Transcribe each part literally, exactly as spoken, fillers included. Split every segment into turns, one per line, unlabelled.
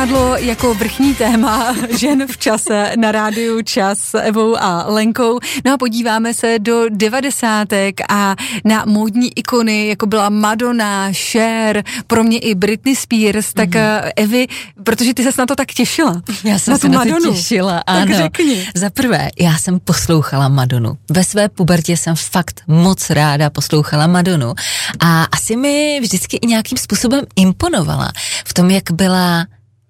napadlo jako vrchní téma žen v čase na rádiu Čas s Evou a Lenkou. No a podíváme se do devadesátek a na módní ikony, jako byla Madonna, Cher, pro mě i Britney Spears, tak mm-hmm. Evi, protože ty ses na to tak těšila.
Já jsem
na
se na to těšila, ano.
Tak řekni.
Za prvé, já jsem poslouchala Madonu. Ve své pubertě jsem fakt moc ráda poslouchala Madonu a asi mi vždycky i nějakým způsobem imponovala v tom, jak byla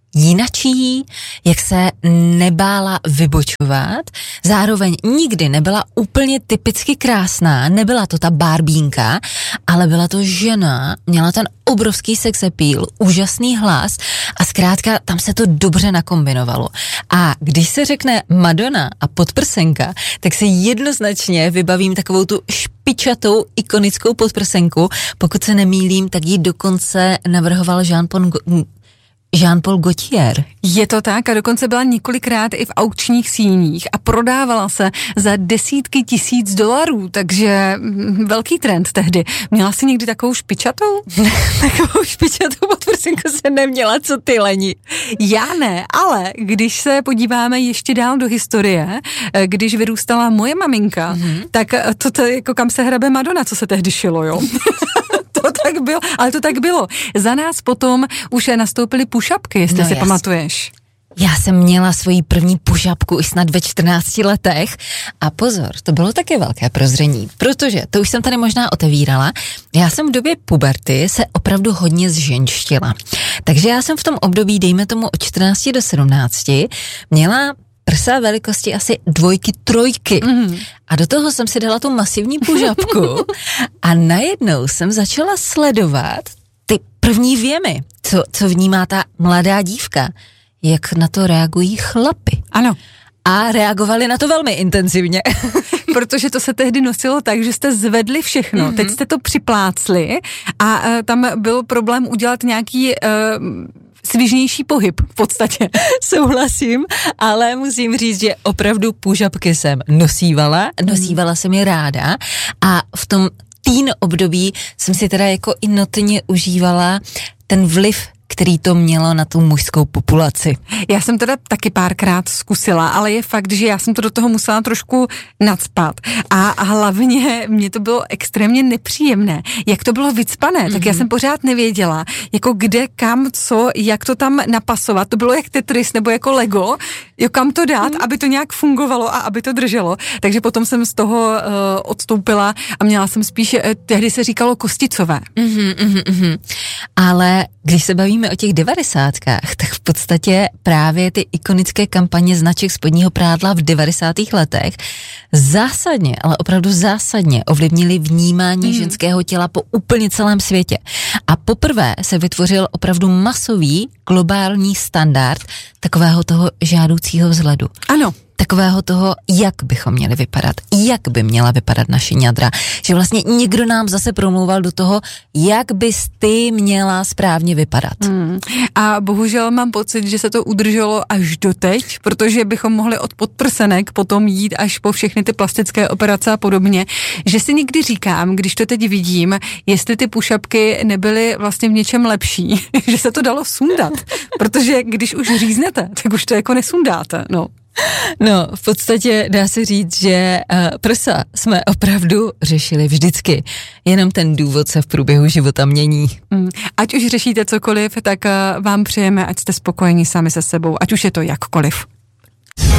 jinačí, jak se nebála vybočovat, zároveň nikdy nebyla úplně typicky krásná, nebyla to ta barbínka, ale byla to žena, měla ten obrovský sex appeal, úžasný hlas a zkrátka tam se to dobře nakombinovalo. A když se řekne Madonna a podprsenka, tak se jednoznačně vybavím takovou tu špičatou ikonickou podprsenku, pokud se nemýlím, tak ji dokonce navrhoval Jean-Paul Jean-Paul Gaultier.
Je to tak a dokonce byla několikrát i v aukčních síních a prodávala se za desítky tisíc dolarů, takže velký trend tehdy. Měla jsi někdy takovou špičatou?
Takovou špičatou podprsenku jsem neměla, co ty, Leni?
Já ne, ale když se podíváme ještě dál do historie, když vyrůstala moje maminka, mm-hmm. tak to, to jako kam se hrabe Madonna, co se tehdy šilo, jo? To tak bylo, ale to tak bylo. Za nás potom už nastoupily push-upky, jestli no si jas. pamatuješ.
Já jsem měla svoji první push-upku i snad ve čtrnácti letech a pozor, to bylo také velké prozření, protože to už jsem tady možná otevírala. Já jsem v době puberty se opravdu hodně zženštila. Takže já jsem v tom období, dejme tomu od čtrnácti do sedmnácti, měla prsa velikosti asi dvojky, trojky. Mm. A do toho jsem si dala tu masivní pužapku a najednou jsem začala sledovat ty první věmy, co, co vnímá ta mladá dívka, jak na to reagují chlapy.
Ano.
A reagovali na to velmi intenzivně.
Protože to se tehdy nosilo tak, že jste zvedli všechno. Mm-hmm. Teď jste to připlácli a uh, tam byl problém udělat nějaký Uh, svižnější pohyb v podstatě.
Souhlasím, ale musím říct, že opravdu pužapky jsem nosívala, nosívala jsem je ráda a v tom teen období jsem si teda jako i notně užívala ten vliv, který to mělo na tu mužskou populaci.
Já jsem teda taky párkrát zkusila, ale je fakt, že já jsem to do toho musela trošku nacpat a hlavně mě to bylo extrémně nepříjemné. Jak to bylo vycpané, mm-hmm. tak já jsem pořád nevěděla, jako kde, kam, co, jak to tam napasovat. To bylo jak Tetris nebo jako Lego, jo, kam to dát, mm. aby to nějak fungovalo a aby to drželo. Takže potom jsem z toho uh, odstoupila a měla jsem spíš, uh, tehdy se říkalo kosticové.
Mm-hmm, mm-hmm, mm-hmm. Ale když se bavíme o těch devadesátkách, tak v podstatě právě ty ikonické kampaně značek spodního prádla v devadesátých letech zásadně, ale opravdu zásadně ovlivnily vnímání mm. ženského těla po úplně celém světě. A poprvé se vytvořil opravdu masový globální standard takového toho žádoucího vzhledu.
Ano.
Takového toho, jak bychom měli vypadat, jak by měla vypadat naše ňadra. Že vlastně někdo nám zase promlouval do toho, jak bys ty měla správně vypadat.
Hmm. A bohužel mám pocit, že se to udrželo až doteď, protože bychom mohli od podprsenek potom jít až po všechny ty plastické operace a podobně, že si někdy říkám, když to teď vidím, jestli ty pušapky nebyly vlastně v něčem lepší, že se to dalo sundat, protože když už říznete, tak už to jako nesundáte, no.
No, v podstatě dá se říct, že uh, prsa jsme opravdu řešili vždycky. Jenom ten důvod se v průběhu života mění.
Mm. Ať už řešíte cokoliv, tak uh, vám přejeme, ať jste spokojení sami se sebou, ať už je to jakkoliv.